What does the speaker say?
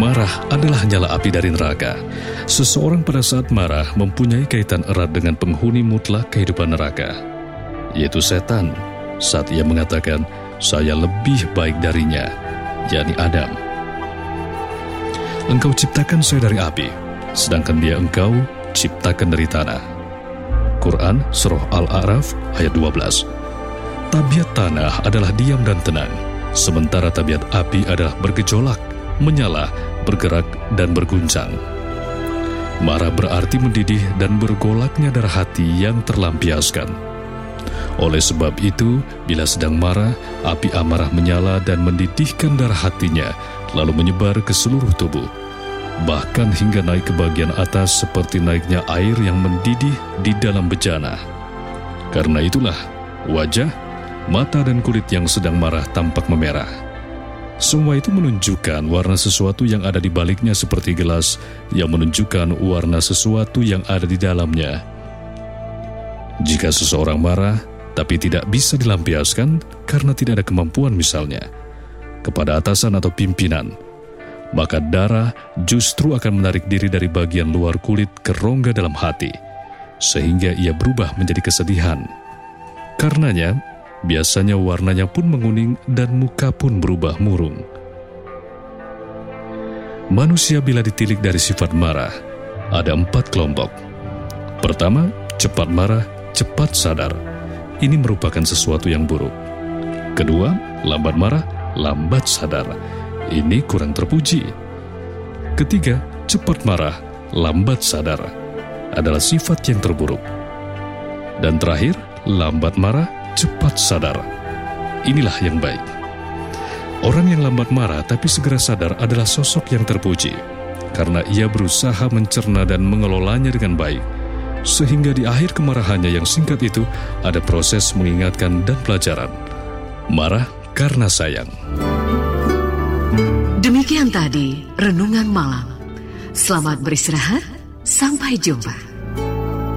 Marah adalah nyala api dari neraka. Seseorang pada saat marah mempunyai kaitan erat dengan penghuni mutlak kehidupan neraka, yaitu setan, saat ia mengatakan, "Saya lebih baik darinya," yakni Adam. "Engkau ciptakan saya dari api, sedangkan dia engkau ciptakan dari tanah." Quran Surah Al-A'raf ayat 12. Tabiat tanah adalah diam dan tenang, sementara tabiat api adalah bergejolak, menyala, bergerak, dan berguncang. Marah berarti mendidih dan bergolaknya darah hati yang terlampiaskan. Oleh sebab itu, bila sedang marah, api amarah menyala dan mendidihkan darah hatinya, lalu menyebar ke seluruh tubuh, bahkan hingga naik ke bagian atas seperti naiknya air yang mendidih di dalam bejana. Karena itulah, wajah, mata, dan kulit yang sedang marah tampak memerah. Semua itu menunjukkan warna sesuatu yang ada di baliknya seperti gelas yang menunjukkan warna sesuatu yang ada di dalamnya. Jika seseorang marah, tapi tidak bisa dilampiaskan karena tidak ada kemampuan misalnya, kepada atasan atau pimpinan, maka darah justru akan menarik diri dari bagian luar kulit ke rongga dalam hati, sehingga ia berubah menjadi kesedihan. Karenanya, biasanya warnanya pun menguning dan muka pun berubah murung. Manusia bila ditilik dari sifat marah, ada 4 kelompok. Pertama, cepat marah, cepat sadar. Ini merupakan sesuatu yang buruk. Kedua, lambat marah, lambat sadar. Ini kurang terpuji. Ketiga, cepat marah, lambat sadar. Adalah sifat yang terburuk. Dan terakhir, lambat marah, cepat sadar. Inilah yang baik. Orang yang lambat marah tapi segera sadar adalah sosok yang terpuji, karena ia berusaha mencerna dan mengelolanya dengan baik, sehingga di akhir kemarahannya yang singkat itu ada proses mengingatkan dan pelajaran. Marah karena sayang. Demikian tadi Renungan Malam. Selamat beristirahat, sampai jumpa.